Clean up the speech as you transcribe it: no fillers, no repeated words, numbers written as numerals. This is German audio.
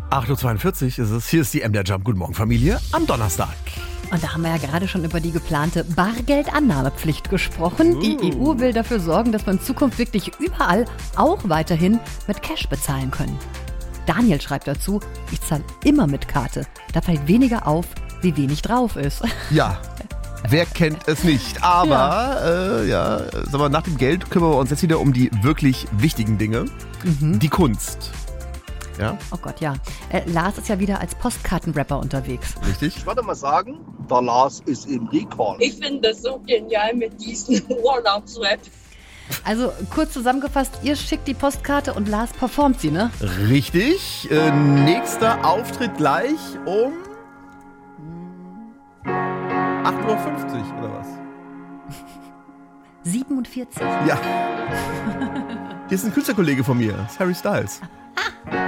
8.42 Uhr ist es. Hier ist die MDR Jump. Guten Morgen, Familie. Am Donnerstag. Und da haben wir ja gerade schon über die geplante Bargeldannahmepflicht gesprochen. Die EU will dafür sorgen, dass wir in Zukunft wirklich überall auch weiterhin mit Cash bezahlen können. Daniel schreibt dazu, ich zahle immer mit Karte. Da fällt weniger auf, wie wenig drauf ist. Ja, wer kennt es nicht? Aber sag mal, nach dem Geld kümmern wir uns jetzt wieder um die wirklich wichtigen Dinge. Die Kunst. Ja? Oh Gott, ja. Lars ist ja wieder als Postkartenrapper unterwegs. Richtig? Ich würde mal sagen, der Lars ist im Recall. Ich finde das so genial mit diesem Urlaubsrap. Also kurz zusammengefasst, ihr schickt die Postkarte und Lars performt sie, ne? Richtig. Nächster Auftritt gleich um 8.50 Uhr oder was? 47. Ja. Hier ist ein Künstlerkollege von mir, das ist Harry Styles.